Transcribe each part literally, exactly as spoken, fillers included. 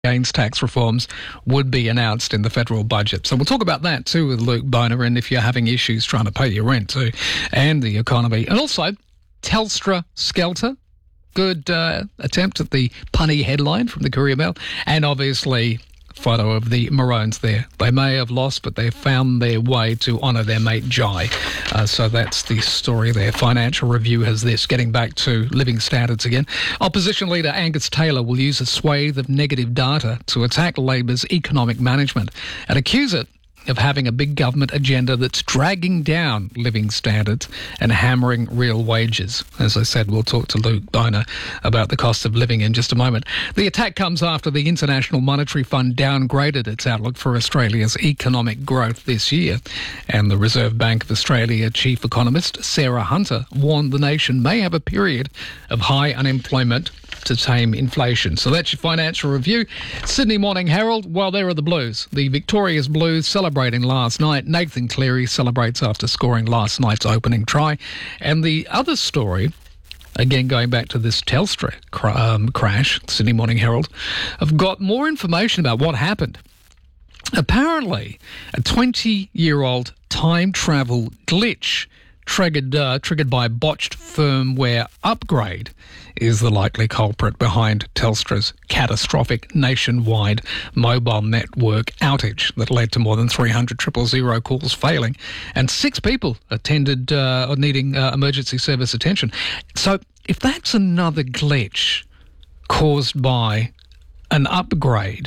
gains tax reforms would be announced in the federal budget. So we'll talk about that too with Luke Boner, and if you're having issues trying to pay your rent too, and the economy. And also, Telstra Skelter. Good uh, attempt at the punny headline from the Courier Mail. And obviously, photo of the Maroons there. They may have lost, but they found their way to honour their mate Jai. Uh, so that's the story there. Financial Review has this, getting back to living standards again. Opposition leader Angus Taylor will use a swathe of negative data to attack Labor's economic management and accuse it of having a big government agenda that's dragging down living standards and hammering real wages. As I said, we'll talk to Luke Boner about the cost of living in just a moment. The attack comes after the International Monetary Fund downgraded its outlook for Australia's economic growth this year. And the Reserve Bank of Australia chief economist Sarah Hunter warned the nation may have a period of high unemployment to tame inflation. So that's your Financial Review. Sydney Morning Herald, well, there are the Blues. The Victorious Blues celebrating last night. Nathan Cleary celebrates after scoring last night's opening try. And the other story, again going back to this Telstra cr- um, crash, Sydney Morning Herald, I've got more information about what happened. Apparently, a twenty-year-old time travel glitch triggered uh, triggered by a botched firmware upgrade is the likely culprit behind Telstra's catastrophic nationwide mobile network outage that led to more than three hundred triple zero calls failing and six people attended uh, needing uh, emergency service attention. So if that's another glitch caused by an upgrade,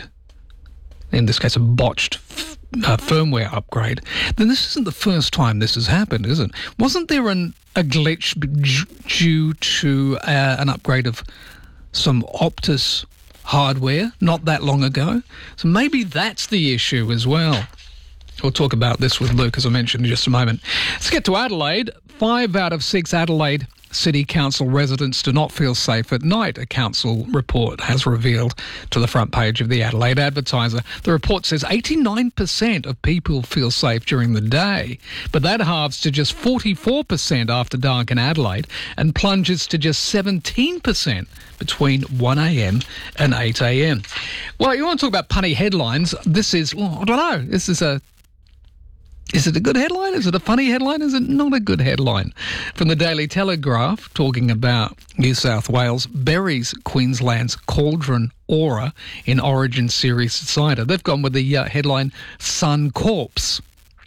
in this case a botched Uh, firmware upgrade, then this isn't the first time this has happened, is it? Wasn't there an, a glitch due to uh, an upgrade of some Optus hardware not that long ago? So maybe that's the issue as well. We'll talk about this with Luke, as I mentioned, in just a moment. Let's get to Adelaide. Five out of six Adelaide City Council residents do not feel safe at night, a council report has revealed to the front page of the Adelaide Advertiser. The report says eighty-nine percent of people feel safe during the day, but that halves to just forty-four percent after dark in Adelaide and plunges to just seventeen percent between one a.m. and eight a.m. Well, you want to talk about punny headlines. This is, well, I don't know, this is a Is it a good headline? Is it a funny headline? Is it not a good headline? From the Daily Telegraph, talking about New South Wales buries Queensland's cauldron aura in Origin Series cider. They've gone with the uh, headline Suncorp.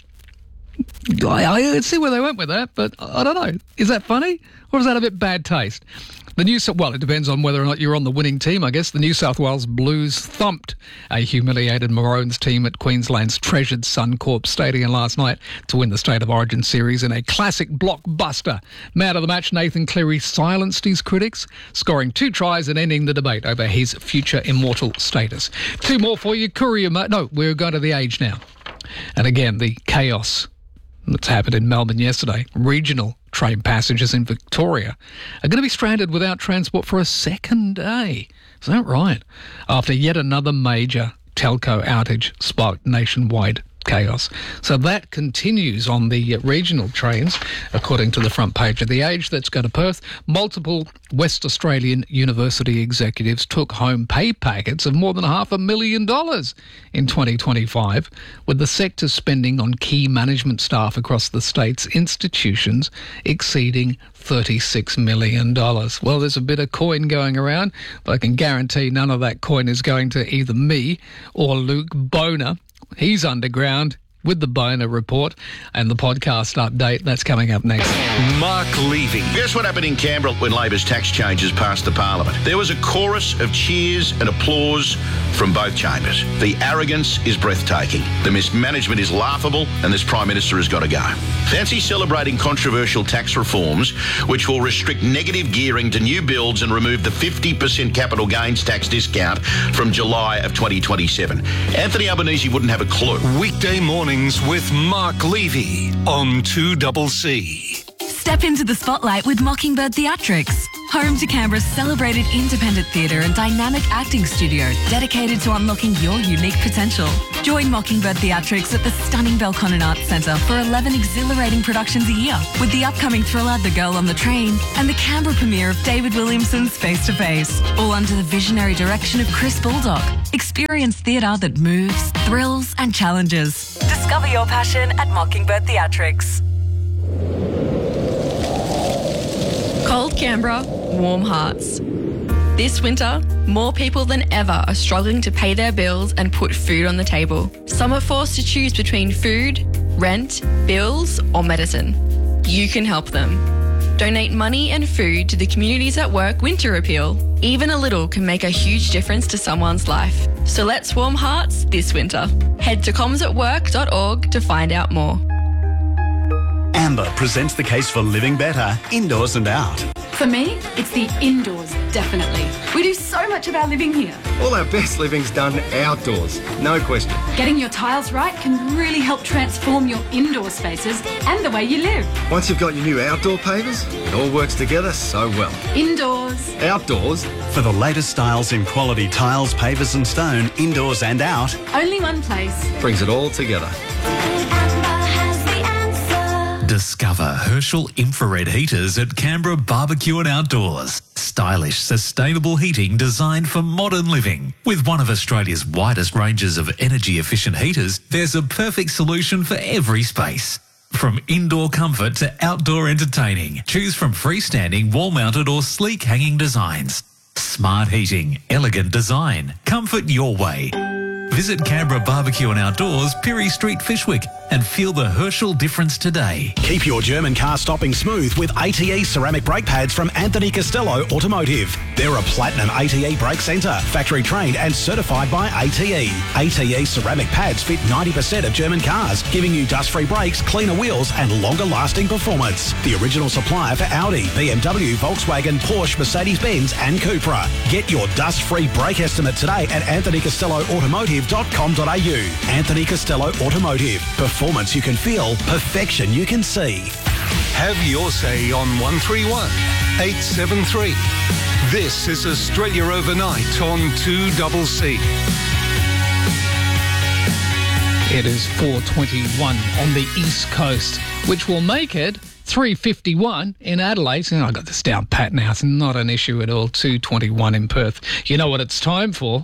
I, I can see where they went with that, but I don't know. Is that funny or is that a bit bad taste? The New Well, it depends on whether or not you're on the winning team, I guess. The New South Wales Blues thumped a humiliated Maroons team at Queensland's treasured Suncorp Stadium last night to win the State of Origin series in a classic blockbuster. Man of the match, Nathan Cleary silenced his critics, scoring two tries and ending the debate over his future immortal status. Two more for you. Courier... No, we're going to The Age now. And again, the chaos that's happened in Melbourne yesterday. Regional train passengers in Victoria are going to be stranded without transport for a second day. Is that right? After yet another major telco outage sparked nationwide chaos. So that continues on the regional trains, according to the front page of The Age. Let's go to Perth. Multiple West Australian university executives took home pay packets of more than half a million dollars in twenty twenty-five, with the sector's spending on key management staff across the state's institutions exceeding thirty-six million dollars. Well, there's a bit of coin going around, but I can guarantee none of that coin is going to either me or Luke Boner. He's underground with the Boner Report and the podcast update. That's coming up next. Mark Levy. Guess what happened in Canberra when Labor's tax changes passed the Parliament? There was a chorus of cheers and applause from both chambers. The arrogance is breathtaking. The mismanagement is laughable, and this Prime Minister has got to go. Fancy celebrating controversial tax reforms which will restrict negative gearing to new builds and remove the fifty percent capital gains tax discount from July of twenty twenty-seven. Anthony Albanese wouldn't have a clue. Weekday mornings with Mark Levy on two C C. Step into the spotlight with Mockingbird Theatrics. Home to Canberra's celebrated independent theatre and dynamic acting studio dedicated to unlocking your unique potential. Join Mockingbird Theatrics at the stunning Belconnen Arts Centre for eleven exhilarating productions a year, with the upcoming thriller The Girl on the Train and the Canberra premiere of David Williamson's Face to Face, all under the visionary direction of Chris Baldock. Experience theatre that moves, thrills and challenges. Discover your passion at Mockingbird Theatrics. Cold Canberra, warm hearts. This winter, more people than ever are struggling to pay their bills and put food on the table. Some are forced to choose between food, rent, bills, or medicine. You can help them. Donate money and food to the Communities at Work Winter Appeal. Even a little can make a huge difference to someone's life. So let's warm hearts this winter. Head to comms at work dot org to find out more. Amber presents the case for living better, indoors and out. For me, it's the indoors, definitely. We do so much of our living here. All our best living's done outdoors, no question. Getting your tiles right can really help transform your indoor spaces and the way you live. Once you've got your new outdoor pavers, it all works together so well. Indoors. Outdoors. For the latest styles in quality tiles, pavers and stone, indoors and out. Only one place. Brings it all together. Discover Herschel infrared heaters at Canberra Barbecue and Outdoors. Stylish, sustainable heating designed for modern living. With one of Australia's widest ranges of energy-efficient heaters, there's a perfect solution for every space. From indoor comfort to outdoor entertaining, choose from freestanding, wall-mounted or sleek hanging designs. Smart heating, elegant design, comfort your way. Visit Canberra Barbecue and Outdoors, Pirie Street, Fishwick, and feel the Herschel difference today. Keep your German car stopping smooth with A T E ceramic brake pads from Anthony Costello Automotive. They're a platinum A T E brake centre, factory trained and certified by A T E. A T E ceramic pads fit ninety percent of German cars, giving you dust-free brakes, cleaner wheels and longer-lasting performance. The original supplier for Audi, B M W, Volkswagen, Porsche, Mercedes-Benz and Cupra. Get your dust-free brake estimate today at anthony costello automotive dot com dot a u. Anthony Costello Automotive. Performance you can feel, perfection you can see. Have your say on one three one, eight seven three. This is Australia Overnight on two C C. It is four twenty-one on the East Coast, which will make it three fifty-one in Adelaide. And I got this down pat now. It's not an issue at all. two twenty-one in Perth. You know what it's time for?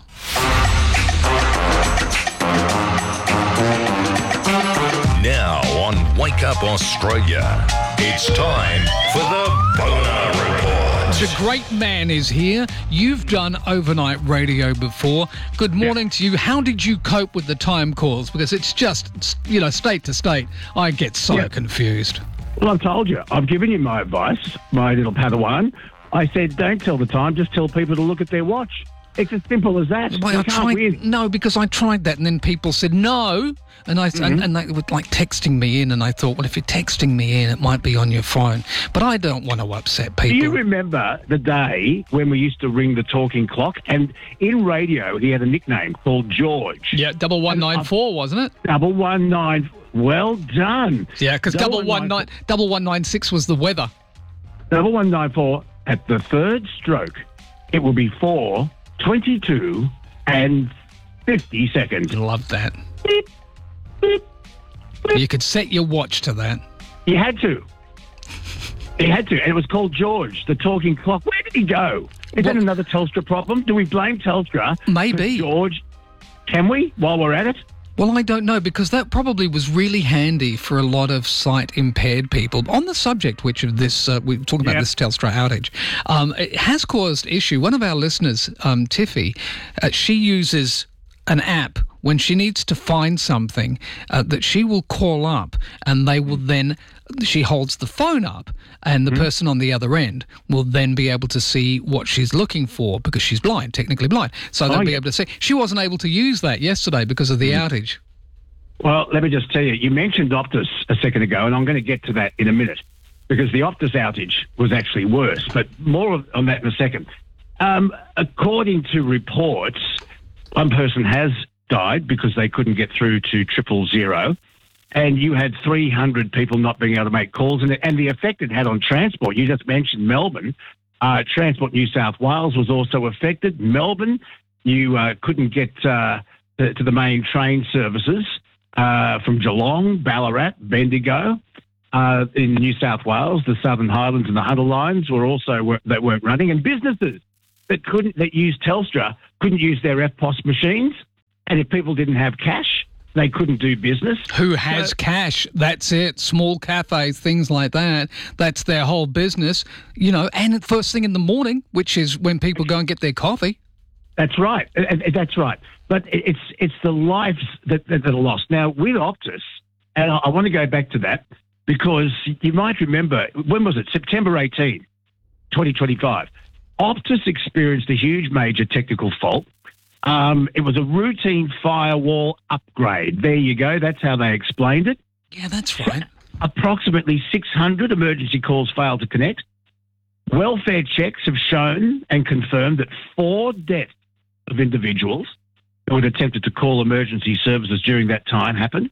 Now on Wake Up Australia, it's time for the Boner Report. The great man is here. You've done overnight radio before. Good morning yeah. to you. How did you cope with the time calls? Because it's just, you know, state to state. I get so yeah. confused. Well, I've told you. I've given you my advice, my little Padawan. I said, don't tell the time. Just tell people to look at their watch. It's as simple as that. Well, I tried, no, because I tried that and then people said no. And I mm-hmm. and, and they were like texting me in and I thought, well, if you're texting me in, it might be on your phone. But I don't want to upset people. Do you remember the day when we used to ring the talking clock? And in radio, he had a nickname called George. Yeah, double one nine four, wasn't it? Double one nine. Well done. Yeah, because double one nine, double one nine six was the weather. Double one nine four. At the third stroke, it will be four. twenty-two and fifty seconds. Love that. Beep, beep, beep. You could set your watch to that. He had to. He had to. And it was called George, the talking clock. Where did he go? Is well, that another Telstra problem? Do we blame Telstra? Maybe. George, can we, while we're at it? Well, I don't know, because that probably was really handy for a lot of sight-impaired people. On the subject, which of this, uh, we talked about yep. this Telstra outage, um, it has caused issue. One of our listeners, um, Tiffy, uh, she uses an app when she needs to find something uh, that she will call up and they will then, she holds the phone up and the mm-hmm. person on the other end will then be able to see what she's looking for because she's blind, technically blind. So they'll oh, be yeah. able to see. She wasn't able to use that yesterday because of the mm-hmm. outage. Well, let me just tell you, you mentioned Optus a second ago, and I'm going to get to that in a minute because the Optus outage was actually worse, but more on that in a second. Um, according to reports, one person has died because they couldn't get through to triple zero, and you had three hundred people not being able to make calls, and, and the effect it had on transport. You just mentioned Melbourne. Uh, Transport New South Wales was also affected. Melbourne, you uh, couldn't get uh, to, to the main train services uh, from Geelong, Ballarat, Bendigo. Uh, in New South Wales, the Southern Highlands and the Hunter lines were also that weren't running, and businesses that couldn't that used Telstra couldn't use their F P O S machines, and if people didn't have cash, they couldn't do business. Who has so, cash? That's it. Small cafes, things like that. That's their whole business, you know. And first thing in the morning, which is when people go and get their coffee. That's right. That's right. But it's it's the lives that, that are lost now with Optus, and I, I want to go back to that. Because you might remember, when was it? September eighteenth, twenty twenty-five. Optus experienced a huge major technical fault. Um, it was a routine firewall upgrade. There you go. That's how they explained it. Yeah, that's right. Approximately six hundred emergency calls failed to connect. Welfare checks have shown and confirmed that four deaths of individuals who had attempted to call emergency services during that time happened.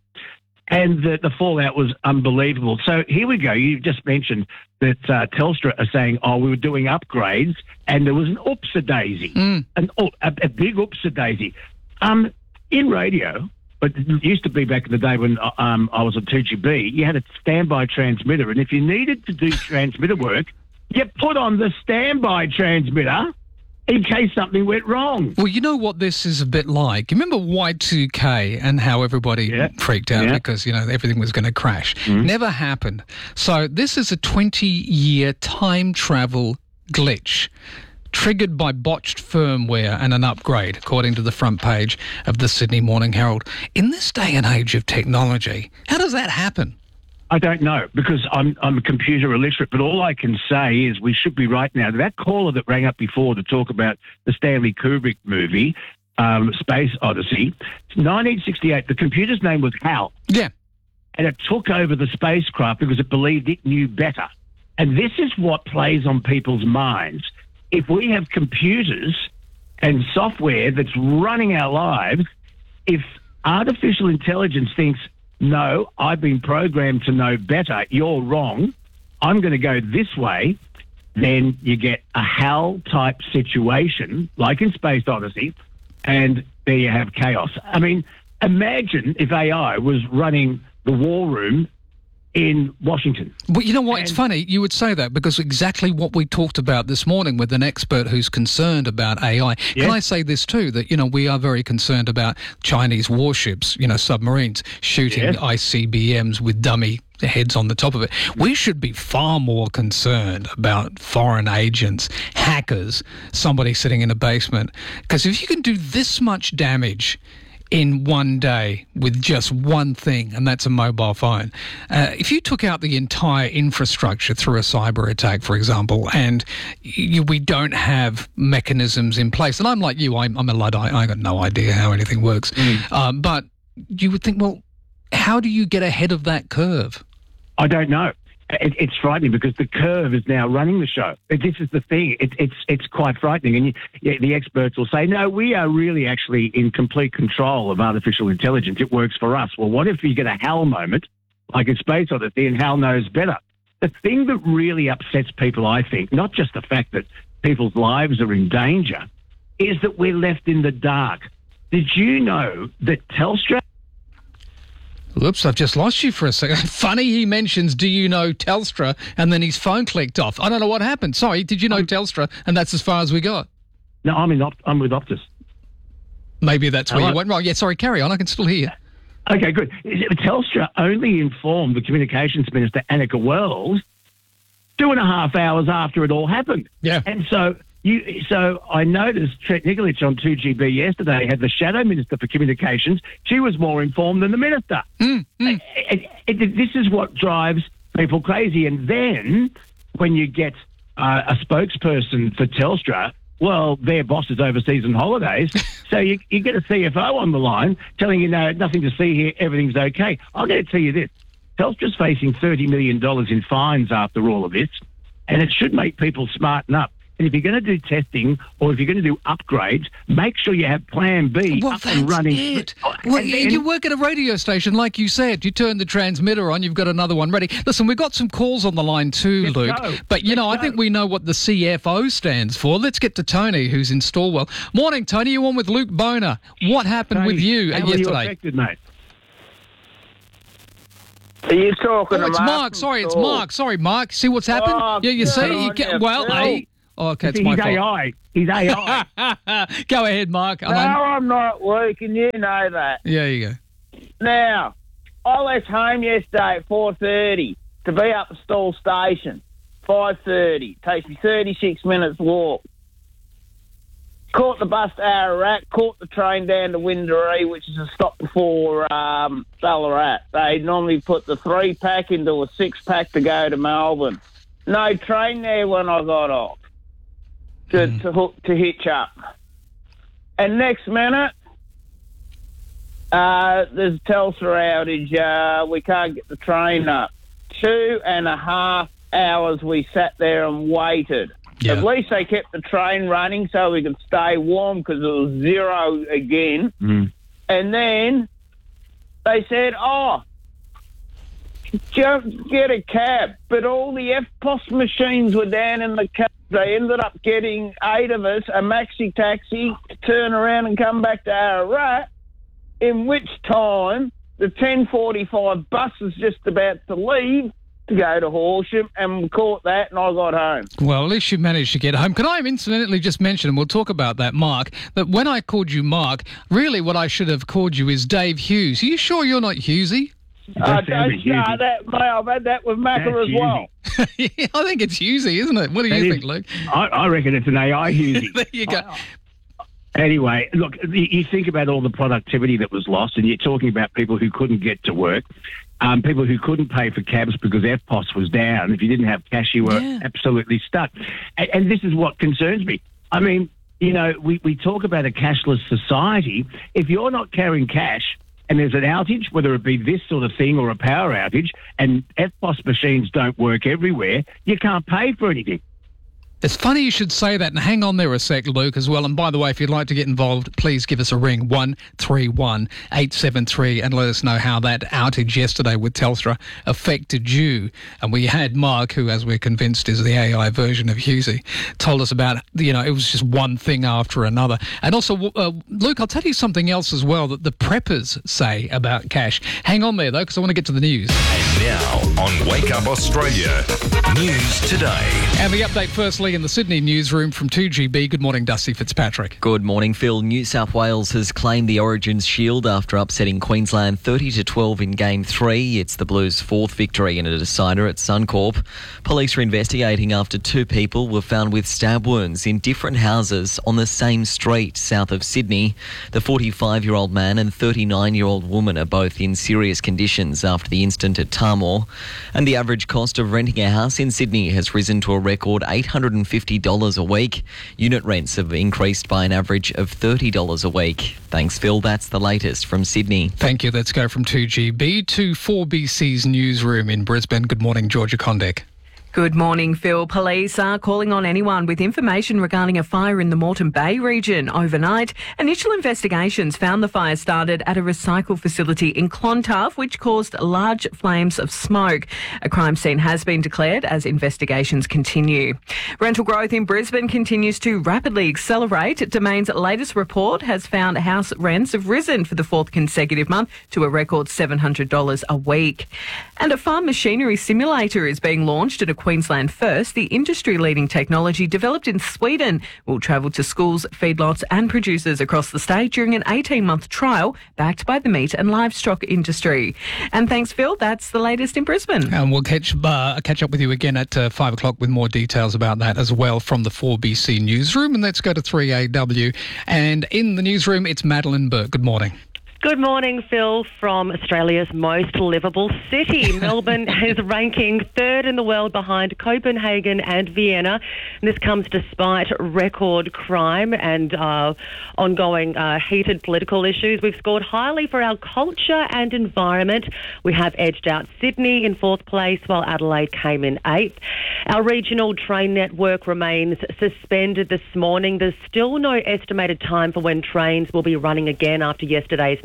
And the, the fallout was unbelievable. So here we go. You just mentioned that uh, Telstra are saying, oh, we were doing upgrades, and there was an oops-a-daisy, mm. an, oh, a, a big oops-a-daisy. Um, in radio, but it used to be back in the day when um, I was on two G B, you had a standby transmitter, and if you needed to do transmitter work, you put on the standby transmitter in case something went wrong. Well, you know what this is a bit like? You remember Y two K and how everybody yeah. freaked out yeah. because, you know, everything was going to crash? Mm-hmm. Never happened. So this is a twenty-year time travel glitch triggered by botched firmware and an upgrade, according to the front page of the Sydney Morning Herald. In this day and age of technology, how does that happen? I don't know, because I'm I'm a computer illiterate, but all I can say is we should be right now. That caller that rang up before to talk about the Stanley Kubrick movie, um, Space Odyssey, nineteen sixty-eight, the computer's name was HAL. Yeah. And it took over the spacecraft because it believed it knew better. And this is what plays on people's minds. If we have computers and software that's running our lives, if artificial intelligence thinks, no, I've been programmed to know better, you're wrong, I'm going to go this way, then you get a HAL-type situation, like in Space Odyssey, and there you have chaos. I mean, imagine if A I was running the war room in Washington. Well, you know what? And it's funny you would say that, because exactly what we talked about this morning with an expert who's concerned about A I. Yeah. Can I say this too, that, you know, we are very concerned about Chinese warships, you know, submarines, shooting Yes. I C B Ms with dummy heads on the top of it. We should be far more concerned about foreign agents, hackers, somebody sitting in a basement. Because if you can do this much damage in one day with just one thing, and that's a mobile phone. Uh, if you took out the entire infrastructure through a cyber attack, for example, and you, we don't have mechanisms in place, and I'm like you, I'm, I'm a Luddite, I got no idea how anything works, Mm. um, but you would think, well, how do you get ahead of that curve? I don't know. It, it's frightening because the curve is now running the show. This is the thing. It, it's it's quite frightening. And you, yeah, the experts will say, no, we are really actually in complete control of artificial intelligence. It works for us. Well, what if you get a HAL moment, like in Space Odyssey, and HAL knows better? The thing that really upsets people, I think, not just the fact that people's lives are in danger, is that we're left in the dark. Did you know that Telstra... Whoops, I've just lost you for a second. Funny he mentions, do you know Telstra, and then his phone clicked off. I don't know what happened. Sorry, did you know um, Telstra? And that's as far as we got. No, I'm in. Op- I'm with Optus. Maybe that's where Hello? you went wrong. Yeah, sorry, carry on. I can still hear you. Okay, good. Telstra only informed the Communications Minister, Annika Wells, two and a half hours after it all happened. Yeah. And so... You, so I noticed Trent Nikolic on two G B yesterday had the Shadow Minister for Communications. She was more informed than the Minister. Mm, mm. It, it, it, this is what drives people crazy. And then when you get uh, a spokesperson for Telstra, well, their boss is overseas on holidays. So you, you get a C F O on the line telling you, no, nothing to see here, everything's okay. I'm going to tell you this. Telstra's facing thirty million dollars in fines after all of this, and it should make people smarten up. And if you're going to do testing or if you're going to do upgrades, make sure you have Plan B well, up and running. It. Well, And you, then- you work at a radio station, like you said. You turn the transmitter on, you've got another one ready. Listen, we've got some calls on the line too, Let's Luke. go. But, you know, I think we know what the C F O stands for. Let's get to Tony, who's in Stawell. Morning, Tony. You're on with Luke Boner. What happened Tony, with you how were you yesterday? affected, mate? Are you talking Oh, to it's Mark Mark. from Sorry, it's Stawell? Mark. Sorry, Mark. See what's happened? Oh, yeah, you good see? You on get, you, well, Phil. hey. Oh, okay, it's He's my A fault. I. He's A I. Go ahead, Mark. No, And I'm- I'm not, Luke, and you know that. Yeah, you go. Now, I left home yesterday at four thirty to be up at Stawell Station. five thirty. Takes me thirty-six minutes walk. Caught the bus to Ararat, caught the train down to Windaree, which is a stop before um, Ballarat. They normally put the three-pack into a six-pack to go to Melbourne. No train there when I got off to, Mm. to, hook, to hitch up. And next minute, uh, there's a Telstra outage. Uh, we can't get the train up. Two and a half hours we sat there and waited. Yeah. At least they kept the train running so we could stay warm because it was zero again. Mm. And then they said, oh, just get a cab. But all the F P O S machines were down in the cab. They ended up getting eight of us a maxi taxi to turn around and come back to Ararat, in which time the ten forty-five bus was just about to leave to go to Horsham, and we caught that and I got home. Well, at least you managed to get home. Can I incidentally just mention, and we'll talk about that, Mark, that when I called you Mark, really what I should have called you is Dave Hughes. Are you sure you're not Hughesy? Uh, That sounds don't like start Hughesy. that, mate. I've had that with Macca That's as well. Yeah, I think it's Hughesy, isn't it? What do That you is- think, Luke? I, I reckon it's an A I Hughesy. There you go. Anyway, look, you you think about all the productivity that was lost, and you're talking about people who couldn't get to work, um, people who couldn't pay for cabs because F P O S was down. If you didn't have cash, you were Yeah. absolutely stuck. And, and this is what concerns me. I mean, you know, we, we talk about a cashless society. If you're not carrying cash and there's an outage, whether it be this sort of thing or a power outage, and F P O S machines don't work everywhere, you can't pay for anything. It's funny you should say that, and hang on there a sec, Luke, as well. And by the way, if you'd like to get involved, please give us a ring, one three one, eight seven three, and let us know how that outage yesterday with Telstra affected you. And we had Mark, who, as we're convinced, is the A I version of Hughesy, told us about, you know, it was just one thing after another. And also, uh, Luke, I'll tell you something else as well that the preppers say about cash. Hang on there, though, because I want to get to the news. And now on Wake Up Australia, News Today. And the update firstly in the Sydney newsroom from two G B. Good morning, Dusty Fitzpatrick. Good morning, Phil. New South Wales has claimed the Origins Shield after upsetting Queensland thirty to twelve in Game three. It's the Blues' fourth victory in a decider at Suncorp. Police are investigating after two people were found with stab wounds in different houses on the same street south of Sydney. The forty-five-year-old man and thirty-nine-year-old woman are both in serious conditions after the incident at Tamor. And the average cost of renting a house in Sydney has risen to a record eight hundred fifty dollars a week. Unit rents have increased by an average of thirty dollars a week. Thanks, Phil. That's the latest from Sydney. Thank you. Let's go from two G B to four B C's newsroom in Brisbane. Good morning, Georgia Condek. Good morning, Phil. Police are calling on anyone with information regarding a fire in the Moreton Bay region overnight. Initial investigations found the fire started at a recycle facility in Clontarf, which caused large flames of smoke. A crime scene has been declared as investigations continue. Rental growth in Brisbane continues to rapidly accelerate. Domain's latest report has found house rents have risen for the fourth consecutive month to a record seven hundred dollars a week. And a farm machinery simulator is being launched at a Queensland first. The industry-leading technology developed in Sweden will travel to schools, feedlots and producers across the state during an eighteen-month trial backed by the meat and livestock industry. And thanks, Phil. That's the latest in Brisbane. And we'll catch uh, catch up with you again at uh, five o'clock with more details about that as well from the four B C newsroom. And let's go to three A W. And in the newsroom, it's Madeline Burke. Good morning. Good morning, Phil, from Australia's most livable city. Melbourne is ranking third in the world behind Copenhagen and Vienna. And this comes despite record crime and uh, ongoing uh, heated political issues. We've scored highly for our culture and environment. We have edged out Sydney in fourth place, while Adelaide came in eighth. Our regional train network remains suspended this morning. There's still no estimated time for when trains will be running again after yesterday's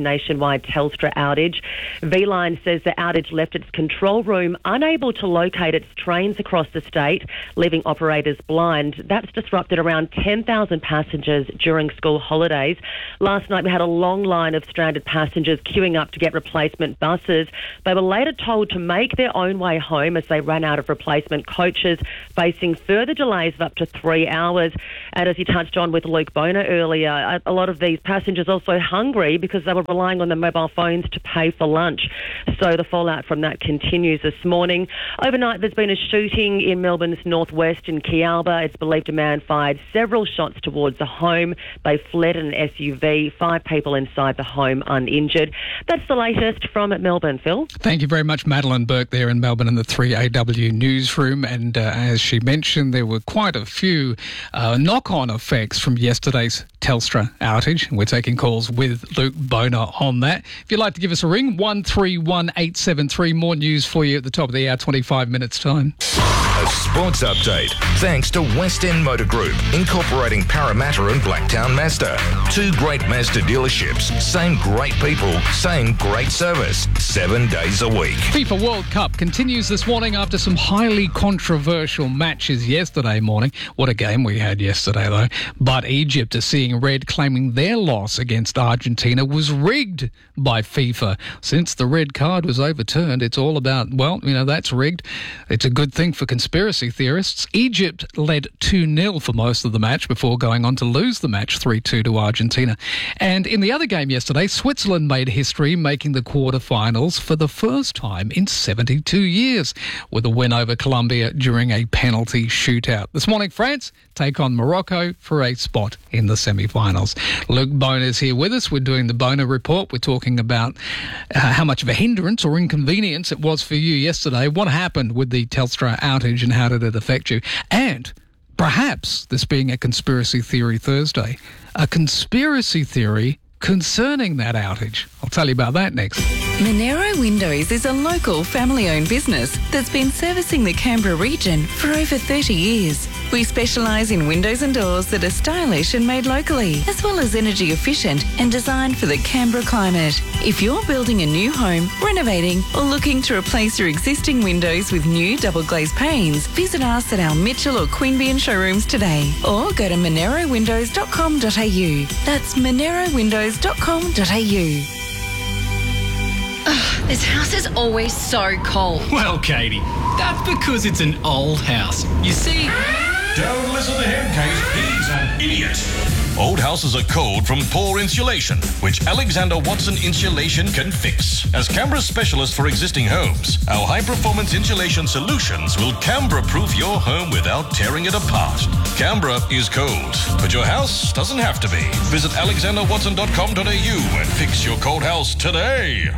nationwide Telstra outage. V-Line says the outage left its control room unable to locate its trains across the state, leaving operators blind. That's disrupted around ten thousand passengers during school holidays. Last night we had a long line of stranded passengers queuing up to get replacement buses. They were later told to make their own way home as they ran out of replacement coaches, facing further delays of up to three hours. And as you touched on with Luke Boner earlier, a lot of these passengers also hungry because they were relying on their mobile phones to pay for lunch. So the fallout from that continues this morning. Overnight there's been a shooting in Melbourne's northwest in Kialba. It's believed a man fired several shots towards a home. They fled in an S U V. Five people inside the home uninjured. That's the latest from Melbourne, Phil. Thank you very much, Madeline Burke, there in Melbourne in the three A W newsroom. And uh, as she mentioned, there were quite a few uh, knock-on effects from yesterday's Telstra outage. We're taking calls with Luke Boner on that. If you'd like to give us a ring, one three one eight seven three. More news for you at the top of the hour, twenty-five minutes time. A sports update thanks to West End Motor Group, incorporating Parramatta and Blacktown Mazda. Two great Mazda dealerships, same great people, same great service, seven days a week. FIFA World Cup continues this morning after some highly controversial matches yesterday morning. What a game we had yesterday, though. But Egypt are seeing red, claiming their loss against Argentina was rigged by FIFA. Since the red card was overturned, it's all about, well, you know, that's rigged. It's a good thing for conspiracy theorists. Egypt led two nil for most of the match before going on to lose the match three two to Argentina. And in the other game yesterday, Switzerland made history, making the quarterfinals for the first time in seventy-two years with a win over Colombia during a penalty shootout. This morning, France take on Morocco for a spot in the semi-finals. Luke Boner is here with us. We're doing the Boner Report. We're talking about uh, how much of a hindrance or inconvenience it was for you yesterday. What happened with the Telstra outage and how did it affect you? And perhaps, this being a conspiracy theory Thursday, a conspiracy theory concerning that outage. I'll tell you about that next. Monero Windows is a local family-owned business that's been servicing the Canberra region for over thirty years. We specialise in windows and doors that are stylish and made locally, as well as energy efficient and designed for the Canberra climate. If you're building a new home, renovating, or looking to replace your existing windows with new double glazed panes, visit us at our Mitchell or Queanbeyan showrooms today, or go to monero windows dot com dot a u. That's monero windows dot com dot a u. Ugh, this house is always so cold. Well, Katie, that's because it's an old house. You see... Don't listen to him, Kate. He's an idiot. Old houses are cold from poor insulation, which Alexander Watson Insulation can fix. As Canberra's specialist for existing homes, our high-performance insulation solutions will Canberra-proof your home without tearing it apart. Canberra is cold, but your house doesn't have to be. Visit alexander watson dot com dot a u and fix your cold house today.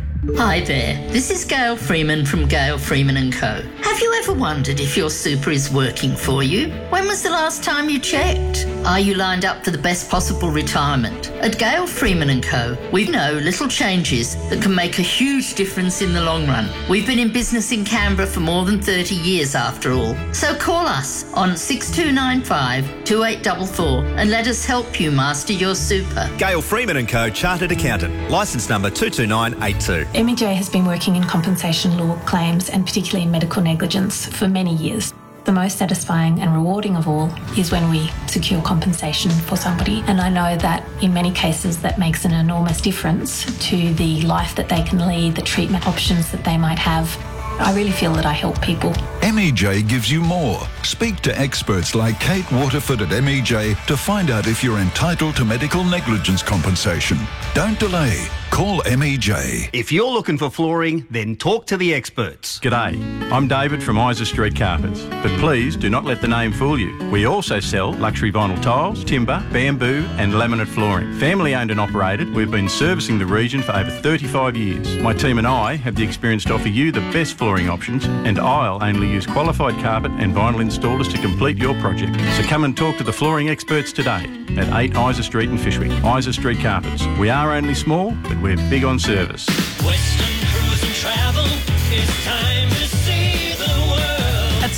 Hi there, this is Gail Freeman from Gail Freeman and Co. Have you ever wondered if your super is working for you? When was the last time you checked? Are you lined up for the best possible retirement? At Gail Freeman and Co, we know little changes that can make a huge difference in the long run. We've been in business in Canberra for more than thirty years after all. So call us on six two nine five, two eight four four and let us help you master your super. Gail Freeman and Co, Chartered Accountant, licence number two two nine eight two. M E J has been working in compensation law claims and particularly in medical negligence for many years. The most satisfying and rewarding of all is when we secure compensation for somebody. And I know that in many cases that makes an enormous difference to the life that they can lead, the treatment options that they might have. I really feel that I help people. M E J gives you more. Speak to experts like Kate Waterford at M E J to find out if you're entitled to medical negligence compensation. Don't delay. Call M E J. If you're looking for flooring, then talk to the experts. G'day, I'm David from Isa Street Carpets, but please do not let the name fool you. We also sell luxury vinyl tiles, timber, bamboo and laminate flooring. Family owned and operated, we've been servicing the region for over thirty-five years. My team and I have the experience to offer you the best flooring options, and I'll only use qualified carpet and vinyl installers to complete your project. So come and talk to the flooring experts today at eight Isa Street in Fishwick. Isa Street Carpets. We are only small, but we're big on service. Western Cruise and Travel, it's time to see the world. At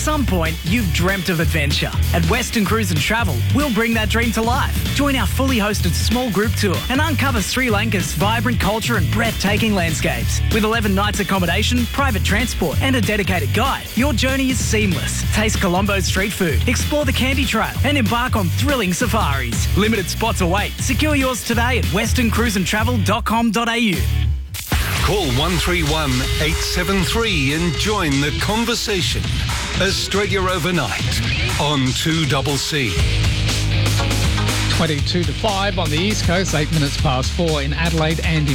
some point, you've dreamt of adventure. At Western Cruise and Travel, we'll bring that dream to life. Join our fully hosted small group tour and uncover Sri Lanka's vibrant culture and breathtaking landscapes. With eleven nights accommodation, private transport and a dedicated guide, your journey is seamless. Taste Colombo's street food, explore the Candy Trail and embark on thrilling safaris. Limited spots await. Secure yours today at western cruise and travel dot com dot a u. Call one three one, eight seven three and join the conversation. Australia Overnight on two C C. twenty-two to five on the East Coast, eight minutes past four in Adelaide and in